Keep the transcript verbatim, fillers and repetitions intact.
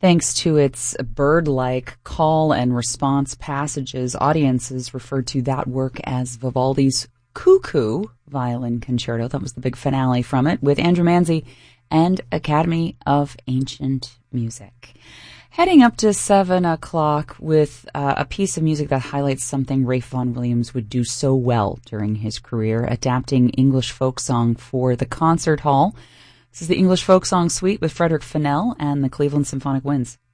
Thanks to its bird-like call and response passages, audiences referred to that work as Vivaldi's Cuckoo Violin Concerto. That was the big finale from it, with Andrew Manzi and Academy of Ancient Music. Heading up to seven o'clock with uh, a piece of music that highlights something Ralph Vaughan Williams would do so well during his career, adapting English folk song for the concert hall. This is the English Folk Song Suite with Frederick Fennell and the Cleveland Symphonic Winds.